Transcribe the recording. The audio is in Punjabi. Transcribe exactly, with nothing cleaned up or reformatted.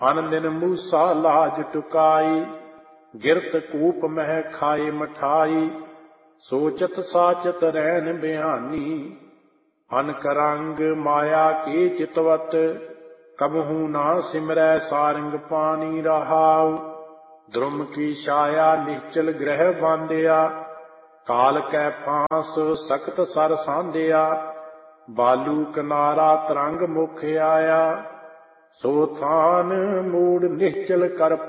ਅਨ ਦਿਨ ਮੂਸਾ ਲਾਜ ਟੁਕਾਈ, ਗਿਰਤ ਕੂਪ ਮਹਿ ਖਾਏ ਮਠਾਈ। ਸੋਚਤ ਸਾਚਤ ਰੈਨ ਬਿਆਨੀ, ਅਨਕ ਰੰਗ ਮਾਇਆ ਕੀ ਚਿਤਵਤ। ਕਬਹੂ ਨਾ ਸਿਮਰੈ ਸਾਰੰਗ ਪਾਣੀ ਰਹਾਉ, ਧਰੁਮ ਕੀ ਛਾਇਆ ਨਿਸ਼ਚਲ ਗ੍ਰਹਿ ਬਾਂਧਿਆ। ਕਾਲ ਕੈ ਫਾਂਸ ਸਖਤ ਸਰ ਸਾਂਧਿਆ, ਬਾਲੂ ਕਿਨਾਰਾ ਤਰੰਗ ਮੁਖ ਆਇਆ। ਸੋ ਥਾਨ ਮੂੜ ਨਿਸ਼ਚਲ ਕਰ